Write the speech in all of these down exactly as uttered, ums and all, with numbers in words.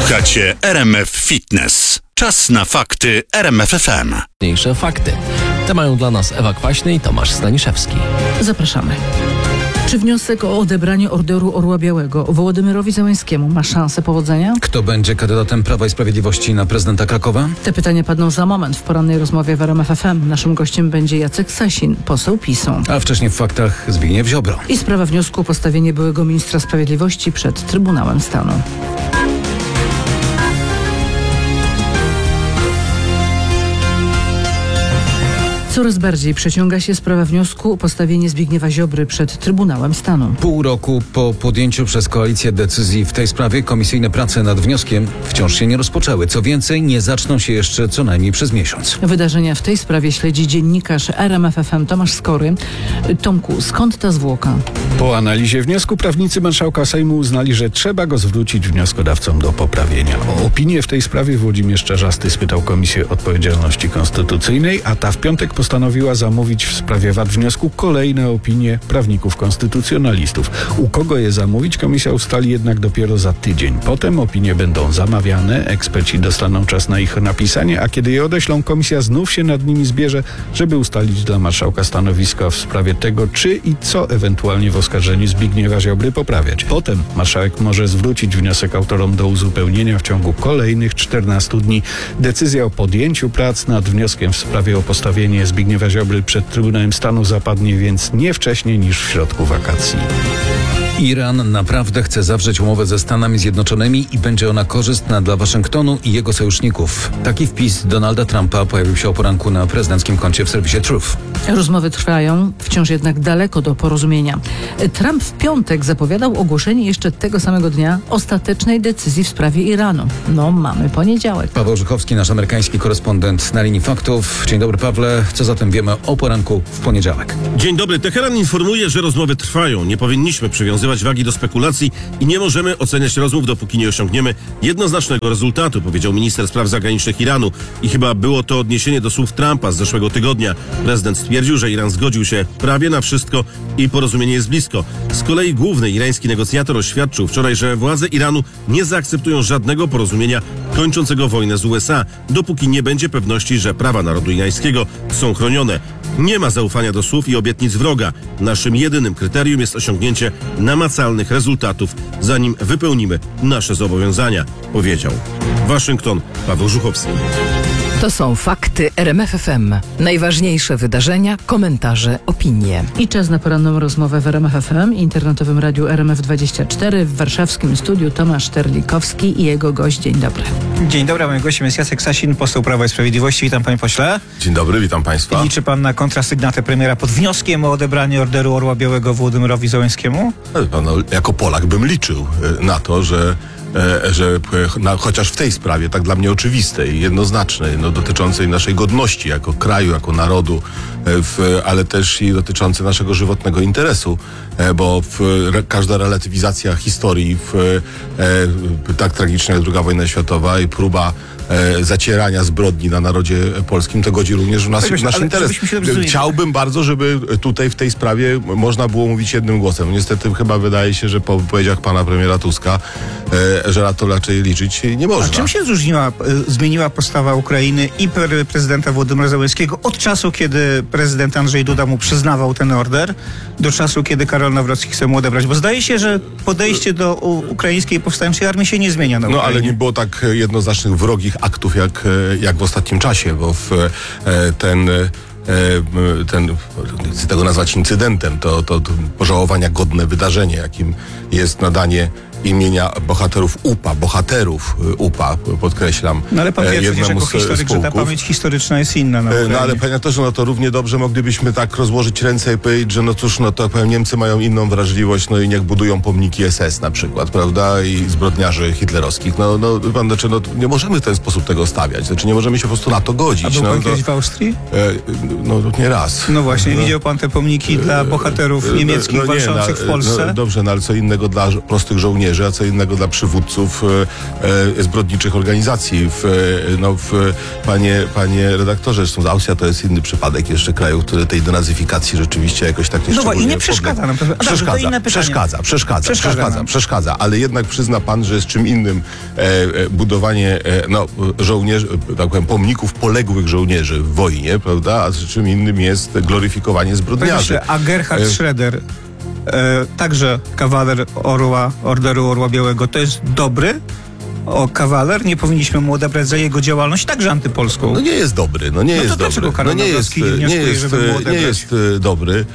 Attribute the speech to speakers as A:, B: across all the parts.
A: Słuchacie R M F Fitness. Czas na fakty R M F F M.
B: Mniejsze fakty. Te mają dla nas Ewa Kwaśny i Tomasz Staniszewski.
C: Zapraszamy. Czy wniosek o odebranie Orderu Orła Białego Wołodymyrowi Zełańskiemu ma szansę powodzenia?
D: Kto będzie kandydatem Prawa i Sprawiedliwości na prezydenta Krakowa?
C: Te pytania padną za moment w porannej rozmowie w R M F F M. Naszym gościem będzie Jacek Sasin, poseł PiS-u.
D: A wcześniej w faktach Zbigniew Ziobro.
C: I sprawa wniosku o postawienie byłego ministra sprawiedliwości przed Trybunałem Stanu. Coraz bardziej przeciąga się sprawa wniosku o postawienie Zbigniewa Ziobry przed Trybunałem Stanu.
D: Pół roku po podjęciu przez koalicję decyzji w tej sprawie komisyjne prace nad wnioskiem wciąż się nie rozpoczęły. Co więcej, nie zaczną się jeszcze co najmniej przez miesiąc.
C: Wydarzenia w tej sprawie śledzi dziennikarz R M F F M Tomasz Skory. Tomku, skąd ta zwłoka?
E: Po analizie wniosku prawnicy marszałka Sejmu uznali, że trzeba go zwrócić wnioskodawcom do poprawienia. O opinię w tej sprawie Włodzimierz Czarzasty spytał Komisję Odpowiedzialności Konstytucyjnej, a ta w piątek postanowiła zamówić w sprawie wad wniosku kolejne opinie prawników konstytucjonalistów. U kogo je zamówić, komisja ustali jednak dopiero za tydzień. Potem opinie będą zamawiane, eksperci dostaną czas na ich napisanie, a kiedy je odeślą, komisja znów się nad nimi zbierze, żeby ustalić dla marszałka stanowisko w sprawie tego, czy i co ewentualnie w oskarżeniu Zbigniewa Ziobry poprawiać. Potem marszałek może zwrócić wniosek autorom do uzupełnienia w ciągu kolejnych czternastu dni. Decyzja o podjęciu prac nad wnioskiem w sprawie o postawienie Zbigniewa Ziobry przed Trybunałem Stanu zapadnie więc nie wcześniej niż w środku wakacji.
D: Iran naprawdę chce zawrzeć umowę ze Stanami Zjednoczonymi i będzie ona korzystna dla Waszyngtonu i jego sojuszników. Taki wpis Donalda Trumpa pojawił się o poranku na prezydenckim koncie w serwisie Truth.
C: Rozmowy trwają, wciąż jednak daleko do porozumienia. Trump w piątek zapowiadał ogłoszenie jeszcze tego samego dnia ostatecznej decyzji w sprawie Iranu. No, mamy poniedziałek.
D: Paweł Żuchowski, nasz amerykański korespondent na linii faktów. Dzień dobry, Pawle. Co zatem wiemy o poranku w poniedziałek?
F: Dzień dobry. Teheran informuje, że rozmowy trwają. Nie powinniśmy przywiązywać wagi do spekulacji i nie możemy oceniać rozmów, dopóki nie osiągniemy jednoznacznego rezultatu, powiedział minister spraw zagranicznych Iranu. I chyba było to odniesienie do słów Trumpa z zeszłego tygodnia. Prezydent stwierdził, że Iran zgodził się prawie na wszystko i porozumienie jest blisko. Z kolei główny irański negocjator oświadczył wczoraj, że władze Iranu nie zaakceptują żadnego porozumienia kończącego wojnę z U S A, dopóki nie będzie pewności, że prawa narodu irańskiego są chronione. Nie ma zaufania do słów i obietnic wroga. Naszym jedynym kryterium jest osiągnięcie namacalnych rezultatów, zanim wypełnimy nasze zobowiązania, powiedział. Waszyngton, Paweł Żuchowski.
G: To są fakty R M F F M. Najważniejsze wydarzenia, komentarze, opinie.
C: I czas na poranną rozmowę w R M F F M, internetowym radiu R M F dwadzieścia cztery, w warszawskim studiu Tomasz Terlikowski i jego gość. Dzień dobry.
H: Dzień dobry, moim gościem jest Jacek Sasin, poseł Prawa i Sprawiedliwości. Witam, panie pośle.
I: Dzień dobry, witam państwa.
H: Liczy pan na kontrasygnatę premiera pod wnioskiem o odebranie Orderu Orła Białego Wołodymyrowi Zełańskiemu?
I: No, jako Polak bym liczył na to, że E, że na, chociaż w tej sprawie, tak dla mnie oczywistej, jednoznacznej, no, dotyczącej naszej godności jako kraju, jako narodu, e, w, ale też i dotyczącej naszego żywotnego interesu, e, bo w, re, każda relatywizacja historii, w, e, tak tragiczna jak druga wojna światowa i próba e, zacierania zbrodni na narodzie polskim, to godzi również w, nas, w nasz interes. Chciałbym bardzo, żeby tutaj w tej sprawie można było mówić jednym głosem. Niestety chyba wydaje się, że po wypowiedziach pana premiera Tuska e, że na to raczej liczyć nie można.
H: A czym się zróżniła, zmieniła postawa Ukrainy i pre- prezydenta Wołodymyra Zełańskiego od czasu, kiedy prezydent Andrzej Duda mu przyznawał ten order, do czasu, kiedy Karol Nawrocki chce mu odebrać? Bo zdaje się, że podejście do u- ukraińskiej powstańczej armii się nie zmienia na Ukrainie.
I: No ale nie było tak jednoznacznych wrogich aktów jak, jak w ostatnim czasie, bo w, ten ten, chcę tego nazwać incydentem, to, to, to pożałowania godne wydarzenie, jakim jest nadanie imienia bohaterów U P A, bohaterów U P A, podkreślam.
H: No ale pan wie przecież jako
I: z,
H: historyk,
I: z
H: że ta pamięć historyczna jest inna na Ukrainie.
I: No ale panie też, no to równie dobrze moglibyśmy tak rozłożyć ręce i powiedzieć, że no cóż, no to powiem, Niemcy mają inną wrażliwość, no i niech budują pomniki S S na przykład, prawda, i zbrodniarzy hitlerowskich. No, no pan, znaczy, no nie możemy w ten sposób tego stawiać, znaczy nie możemy się po prostu na to godzić.
H: A był
I: no,
H: pan
I: to,
H: kiedyś w Austrii?
I: E, no nie raz.
H: No właśnie,
I: no,
H: widział pan te pomniki dla bohaterów
I: no,
H: niemieckich
I: no, nie,
H: walczących
I: no,
H: w Polsce?
I: No, dobrze, no ale co innego dla prostych żołnierzy. żołnierzy, a co innego dla przywódców e, e, zbrodniczych organizacji. W, e, no, w, panie, panie redaktorze, zresztą Austria to jest inny przypadek jeszcze kraju, który tej denazyfikacji rzeczywiście jakoś tak nie
H: No bo i
I: szczególnie
H: nie przeszkadza nam. Dobrze,
I: Przeszkadza,
H: to inne pytanie.
I: przeszkadza, przeszkadza,
H: Przeszkadza
I: przeszkadza,
H: nam.
I: przeszkadza, ale jednak przyzna pan, że jest czym innym e, e, budowanie e, no, żołnierzy, tak powiem, pomników poległych żołnierzy w wojnie, prawda, a czym innym jest gloryfikowanie zbrodniarzy.
H: Proszę, a Gerhard
I: E,
H: Schröder, e, także kawaler Orła, Orderu Orła Białego, to jest dobry o kawaler? Nie powinniśmy mu odebrać za jego działalność, także antypolską.
I: No nie jest dobry, no nie
H: No to
I: jest
H: dlaczego
I: dobry.
H: Karol
I: No nie jest,
H: Nawrocki nie
I: nie
H: wnioskuje,
I: jest,
H: żeby mu
I: nie
H: odebrać?
I: jest e, dobry. E,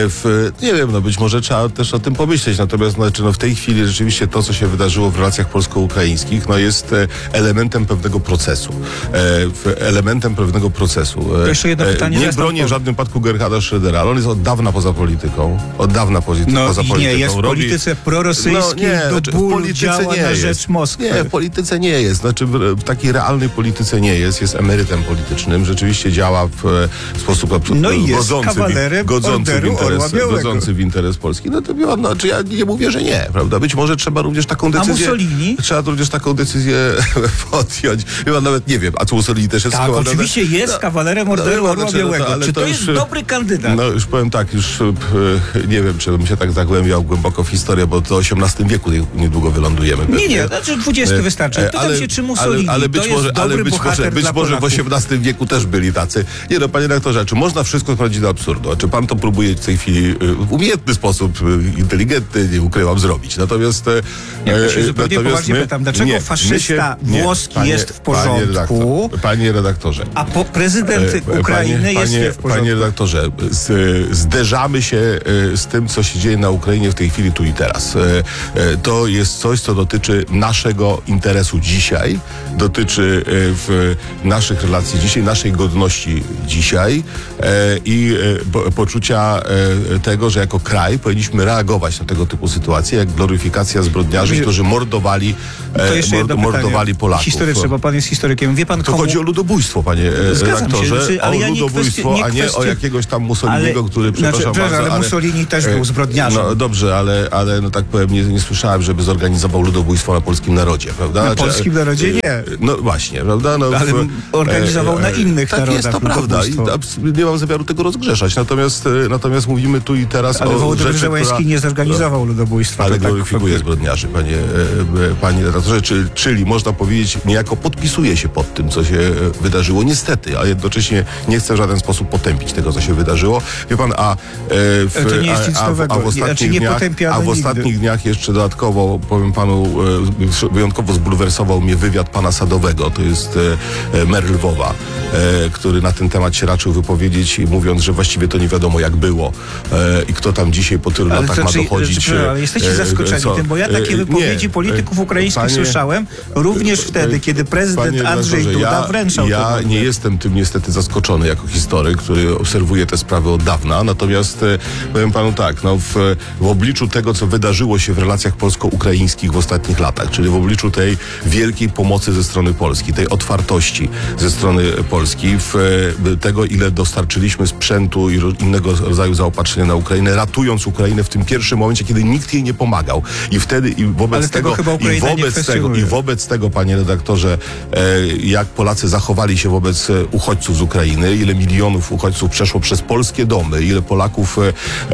I: W, nie wiem, no być może trzeba też o tym pomyśleć, natomiast znaczy, no w tej chwili rzeczywiście to, co się wydarzyło w relacjach polsko-ukraińskich, no jest e, elementem pewnego procesu. E, w- Elementem pewnego procesu. E,
H: To jeszcze jedno
I: e,
H: pytanie,
I: Nie
H: zaraz
I: bronię
H: pan
I: w żadnym wypadku Gerharda Schrödera, ale on jest od dawna poza polityką. Od dawna poza,
H: No
I: poza
H: i
I: polityką.
H: nie, jest w
I: Robi-
H: polityce prorosyjskiej, do
I: znaczy,
H: bólu działa na rzecz Moskwy.
I: Nie, w polityce nie jest. Znaczy w, w takiej realnej polityce nie jest. Jest emerytem politycznym. Rzeczywiście działa w, e, sposób absolutnie
H: No i jest
I: godzący, w,
H: kawalerem
I: godzący, w
H: Orderu Orła
I: interes,
H: Białego.
I: godzący w interes Polski. No to wie pan, no, czy ja nie mówię, że nie, prawda? Być może trzeba również taką
H: A
I: decyzję...
H: Mussolini?
I: Trzeba również taką decyzję podjąć. Chyba nawet nie wiem, a co Mussolini też jest
H: Tak,
I: kawalerem?
H: oczywiście jest kawalerem Orderu
I: no,
H: Orła
I: znaczy, no to-
H: Białego.
I: ale
H: Czy to,
I: to
H: jest
I: już-
H: dobry kandydat?
I: No już powiem tak, już e, nie wiem, czy bym się tak zagłębiał głęboko w historię, bo to w osiemnastym wieku niedługo wylądujemy.
H: Nie, nie,
I: pewnie.
H: znaczy dwudziesty
I: E,
H: wystarczy. Pytam
I: ale-
H: się, czy Mussolini
I: ale, ale być
H: to jest
I: może,
H: dobry
I: ale być
H: bohater
I: może, być
H: dla
I: może w
H: Polaków.
I: osiemnastym wieku też byli tacy. Nie no, panie redaktorze, czy można wszystko sprowadzić do absurdu? A czy pan to próbuje w tej chwili y, w umiejętny sposób, y, inteligentny, nie ukrywam, zrobić? Natomiast... e,
H: Nie, ja się
I: e,
H: zupełnie
I: natomiast
H: poważnie
I: my-
H: pytam, dlaczego
I: nie,
H: faszysta
I: my się- nie,
H: włoski
I: panie-
H: jest w
I: Panie,
H: porządku,
I: redaktor, panie redaktorze.
H: a po prezydent
I: E,
H: Ukrainy
I: panie,
H: jest
I: panie,
H: nie w porządku?
I: Panie redaktorze, z, zderzamy się e, z tym, co się dzieje na Ukrainie w tej chwili, tu i teraz. E, e, To jest coś, co dotyczy naszego interesu dzisiaj, dotyczy e, w naszych relacji dzisiaj, naszej godności dzisiaj e, i e, po, poczucia e, tego, że jako kraj powinniśmy reagować na tego typu sytuacje, jak gloryfikacja zbrodniarzy,
H: Dobrze.
I: którzy mordowali,
H: To
I: e,
H: jeszcze jedno
I: mord,
H: pytanie.
I: mordowali Polaków.
H: Historyczne, bo pan jest historykiem. Wie pan,
I: To
H: komu...
I: chodzi o ludobójstwo, panie e,
H: Zgadzam się,
I: redaktorze,
H: znaczy, ale
I: o
H: ja nie
I: ludobójstwo,
H: kwestii- nie
I: a nie o
H: kwestii-
I: jakiegoś tam Mussoliniego,
H: Ale-
I: który,
H: znaczy,
I: przepraszam
H: przepraszam,
I: bardzo,
H: ale Mussolini też
I: e,
H: był zbrodniarzem.
I: No dobrze, ale, ale no tak powiem, nie, nie słyszałem, żeby zorganizował ludobójstwo na polskim narodzie, prawda?
H: Na
I: Znaczy,
H: polskim narodzie
I: e,
H: nie.
I: No właśnie, prawda? No,
H: Ale
I: w-
H: organizował na innych
I: tak
H: narodach
I: jest, to prawda i
H: ludobójstwo.
I: abs- nie mam zamiaru tego rozgrzeszać, natomiast, e, natomiast mówimy tu i teraz
H: Ale
I: o
H: Wołodymyr
I: rzeczy,
H: Zełenski
I: która-
H: nie zorganizował ludobójstwa.
I: ale
H: to tak-
I: gloryfikuje zbrodniarzy, panie, e, e, panie redaktorze, czyli, czyli można powiedzieć, niejako podpisuje się pod tym, co się e, wydarzyło, niestety, a jednocześnie nie chcę w żaden sposób potępić tego, co się wydarzyło. Wie pan, a, e, w,
H: To nie jest nic
I: a, a, w-
H: nowego.
I: a w
H: Nie,
I: ostatnich
H: znaczy nie
I: dniach,
H: potępiamy
I: a w
H: nigdy.
I: ostatnich dniach jeszcze dodatkowo, powiem panu, e, wyjątkowo zbulwersował mnie wywiad pana Sadowego, to jest e, e, mer Lwowa, e, który na ten temat się raczył wypowiedzieć, mówiąc, że właściwie to nie wiadomo jak było e, i kto tam dzisiaj po tylu
H: Ale,
I: latach
H: to,
I: ma
H: czy,
I: dochodzić.
H: czy, ale
I: e,
H: jesteście
I: e,
H: zaskoczeni
I: co?
H: tym, bo ja takie
I: E,
H: wypowiedzi
I: nie,
H: polityków
I: e,
H: ukraińskich
I: panie-
H: słyszałem również wtedy, kiedy prezydent
I: Panie
H: Andrzej
I: redaktorze,
H: Duda
I: ja,
H: wręczał
I: Ja
H: ten
I: nie
H: order.
I: jestem tym niestety zaskoczony jako historyk, który obserwuje te sprawy od dawna, natomiast e, powiem panu tak, no w, w obliczu tego, co wydarzyło się w relacjach polsko-ukraińskich w ostatnich latach, czyli w obliczu tej wielkiej pomocy ze strony Polski, tej otwartości ze strony Polski, w, e, tego ile dostarczyliśmy sprzętu i ro, innego rodzaju zaopatrzenia na Ukrainę, ratując Ukrainę w tym pierwszym momencie, kiedy nikt jej nie pomagał. I wtedy i wobec
H: Ale tego
I: tego,
H: chyba
I: i
H: Ukraina nie
I: wobec tego,
H: kwestionuje.
I: i wobec tego, panie redaktorze, e, jak Polacy zachowali się wobec e, uchodźców z Ukrainy, ile milionów uchodźców przeszło przez polskie domy, ile Polaków e, e,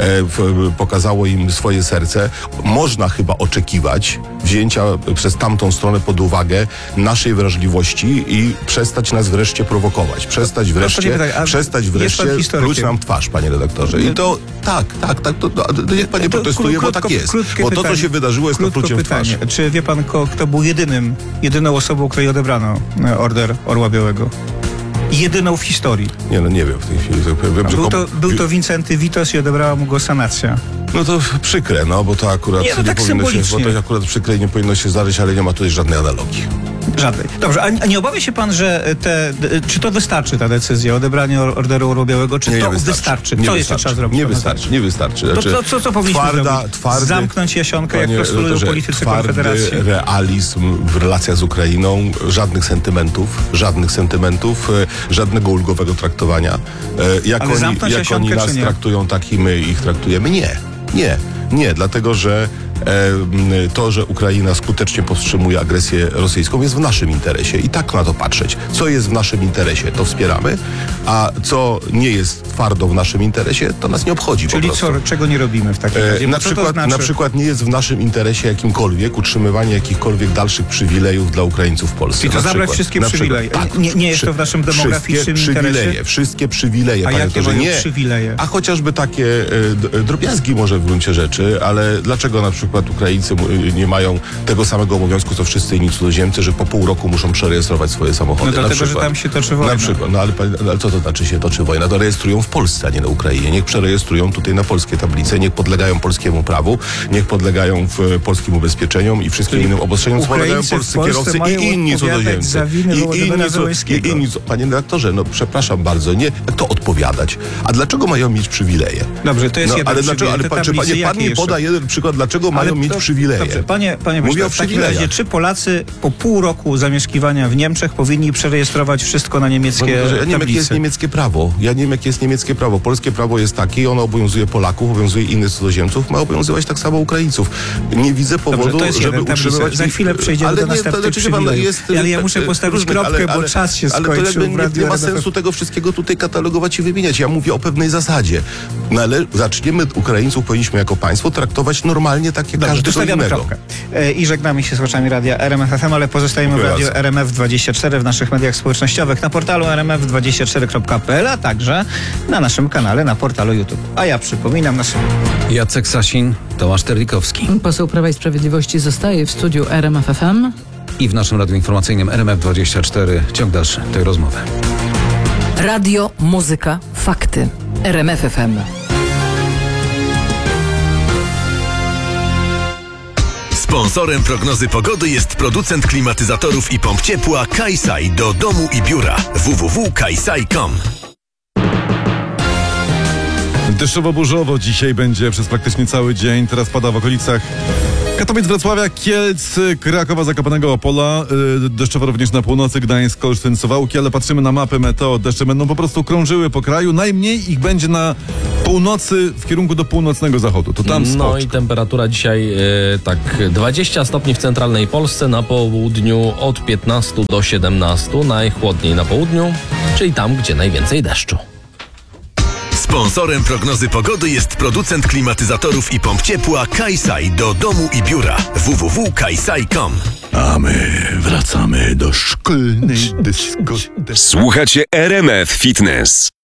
I: w, pokazało im swoje serce, można chyba oczekiwać wzięcia przez tamtą stronę pod uwagę naszej wrażliwości i przestać nas wreszcie prowokować. Przestać wreszcie,
H: pytanie, a
I: przestać
H: jest pan
I: wreszcie
H: historykiem?
I: pluć nam w twarz, panie redaktorze. I to tak, tak, tak, to, to, to niech pan nie
H: To
I: protestuje, bo
H: krótko-
I: tak jest.
H: krótkie
I: Bo to, co
H: pytanie.
I: się wydarzyło, jest
H: Krótko
I: napluciem w twarz.
H: pytanie. Czy wie pan, ko, kto był jedynym, jedyną osobą, której odebrano e, order Orła Białego? Jedyną w historii.
I: Nie, no nie wiem w tej chwili. tak powiem. Wiem, że
H: Był
I: kom-
H: to, był to Wincenty Witos i odebrała mu go sanacja.
I: No to przykre, no bo to akurat
H: Nie, no tak
I: powinno się, bo
H: symbolicznie.
I: to akurat przykre i nie powinno się zdarzyć, ale nie ma tutaj żadnej analogii.
H: Żadnej. Dobrze, a, a nie obawia się pan, że te, czy to wystarczy ta decyzja o odebraniu orderu Orła Białego, czy
I: Nie, nie
H: to
I: wystarczy.
H: wystarczy?
I: Nie
H: Co
I: wystarczy.
H: jeszcze trzeba zrobić?
I: Nie
H: panie
I: wystarczy, nie wystarczy.
H: To
I: Znaczy,
H: co, co, co powinniśmy
I: twarda,
H: zrobić?
I: Twardy,
H: Zamknąć Jasionkę, jak
I: panie
H: postulują
I: redaktorze,
H: politycy
I: twardy
H: Konfederacji?
I: realizm w relacjach z Ukrainą, żadnych sentymentów, żadnych sentymentów, e, żadnego ulgowego traktowania. E, Jak
H: Ale
I: oni,
H: zamknąć
I: jak oni
H: Jasionkę,
I: nas
H: czy nie?
I: traktują, tak i my ich traktujemy? Nie, nie. Nie, dlatego że e, to, że Ukraina skutecznie powstrzymuje agresję rosyjską, jest w naszym interesie i tak na to patrzeć. Co jest w naszym interesie, to wspieramy, a co nie jest twardo w naszym interesie, to nas nie obchodzi.
H: Czyli
I: po prostu.
H: co, czego nie robimy w takim razie?
I: E, na,
H: Co to
I: przykład,
H: znaczy?
I: na przykład nie jest w naszym interesie jakimkolwiek utrzymywanie jakichkolwiek dalszych przywilejów dla Ukraińców w Polsce.
H: Czyli to
I: Na
H: zabrać
I: przykład,
H: wszystkie
I: na
H: przywileje.
I: przykład, tak,
H: nie, nie jest
I: przy-
H: to w naszym demograficznym
I: wszystkie
H: interesie?
I: przywileje, wszystkie przywileje,
H: A
I: panie
H: jakie
I: doktorze,
H: mają
I: nie.
H: przywileje?
I: A chociażby takie e, d- drobiazgi może w gruncie rzeczy, ale dlaczego na przykład Ukraińcy mu- nie mają tego samego obowiązku, co wszyscy inni cudzoziemcy, że po pół roku muszą przerejestrować swoje samochody?
H: No
I: na
H: dlatego, że
I: przykład.
H: tam się toczy wojna.
I: Na przykład, no ale, pan- ale co to znaczy się toczy wojna? To rejestrują w Polsce, a nie na Ukrainie. Niech przerejestrują tutaj na polskie tablice, niech podlegają polskiemu prawu, niech podlegają w, e, polskim ubezpieczeniom i wszystkim
H: Czyli
I: innym obostrzeniom, co podlegają
H: Ukraińcy w
I: polscy
H: Polsce
I: kierowcy
H: mają
I: i inni
H: odpowiadać
I: cudzoziemcy.
H: za winy
I: I
H: Wołodymyra
I: inni,
H: Zełenskiego.
I: i inni, panie redaktorze, no przepraszam bardzo, nie, jak to odpowiadać? A dlaczego mają mieć przywileje?
H: Dobrze, to jest
I: No,
H: jeden
I: ale dlaczego,
H: przywilej.
I: ale
H: Te
I: pan, czy
H: tablice,
I: panie, pan
H: jakie
I: mi
H: jeszcze?
I: poda jeden przykład, dlaczego
H: Ale
I: mają mieć
H: to-
I: przywileje?
H: Dobrze, panie, panie
I: Mówię
H: Boże,
I: o
H: w takim
I: przywilejach.
H: razie, czy Polacy po pół roku zamieszkiwania w Niemczech powinni przerejestrować wszystko na niemieckie
I: Panie Boże, ja nie wiem, jakie jest
H: tablice?
I: niemieckie prawo. Ja nie wiem, jakie jest niemieckie prawo. Polskie prawo jest takie i ono obowiązuje Polaków, obowiązuje innych cudzoziemców, ma obowiązywać tak samo Ukraińców. Nie widzę powodu,
H: Dobrze, to jest
I: żeby
H: jeden tablice.
I: utrzymywać...
H: Za chwilę przejdziemy
I: ale
H: do
I: nie,
H: następnych
I: to, znaczy, pan,
H: przywilejów.
I: jest,
H: Ale ja muszę
I: e,
H: postawić
I: różnych,
H: kropkę,
I: ale,
H: bo
I: ale,
H: czas się
I: ale
H: skończył
I: to jakby
H: w
I: nie,
H: Radiu
I: nie ma
H: R M F F.
I: sensu tego wszystkiego tutaj katalogować i wymieniać. Ja mówię o pewnej zasadzie. No ale zaczniemy Ukraińców, powinniśmy jako państwo traktować normalnie tak jak
H: Dobrze,
I: każdy
H: to stawiamy
I: innego.
H: kropkę. E, I żegnamy się z słuchaczami Radia R M F F M, ale pozostajemy w
I: Dziękuję
H: Radio
I: bardzo.
H: R M F dwadzieścia cztery w naszych mediach społecznościowych, na portalu r m f dwadzieścia cztery kropka p l, a także na naszym kanale na portalu YouTube. A ja przypominam naszym...
D: Jacek Sasin, Tomasz Terlikowski.
C: Poseł Prawa i Sprawiedliwości zostaje w studiu R M F F M.
D: I w naszym radiu informacyjnym R M F dwadzieścia cztery ciąg dalszy tej rozmowy.
G: Radio, muzyka, fakty. R M F F M.
A: Sponsorem prognozy pogody jest producent klimatyzatorów i pomp ciepła Kajsaj do domu i biura. w w w kropka kajsaj kropka com.
J: Deszczowo-burzowo dzisiaj będzie przez praktycznie cały dzień. Teraz pada w okolicach Katowic, Wrocławia, Kielc, Krakowa, Zakopanego, Opola. Yy, deszczowo również na północy, Gdańsk, Olsztyn, Suwałki, ale patrzymy na mapę meteo. Deszcze będą po prostu krążyły po kraju. Najmniej ich będzie na północy, w kierunku do północnego zachodu. To tam
B: No
J: spocz.
B: i temperatura dzisiaj e, tak dwadzieścia stopni w centralnej Polsce, na południu od piętnastu do siedemnastu, najchłodniej na południu, czyli tam, gdzie najwięcej deszczu.
A: Sponsorem prognozy pogody jest producent klimatyzatorów i pomp ciepła Kajsaj do domu i biura. w w w kropka kajsaj kropka com. A my wracamy do szkolnej dyskoteki.
K: Słuchacie R M F Fitness.